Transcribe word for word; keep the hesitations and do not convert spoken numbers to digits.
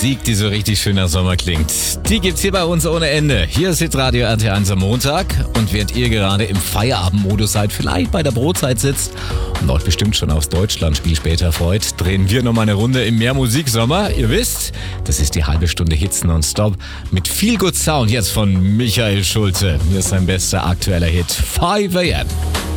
Musik, die so richtig schön nach Sommer klingt. Die gibt's hier bei uns ohne Ende. Hier ist Hitradio R T eins am Montag. Und während ihr gerade im Feierabendmodus seid, vielleicht bei der Brotzeit sitzt und euch bestimmt schon aufs Deutschlandspiel später freut, drehen wir nochmal eine Runde im Mehr Musiksommer. Ihr wisst, das ist die halbe Stunde Hits nonstop mit viel Good Sound jetzt von Michael Schulze. Hier ist sein bester aktueller Hit, five a m.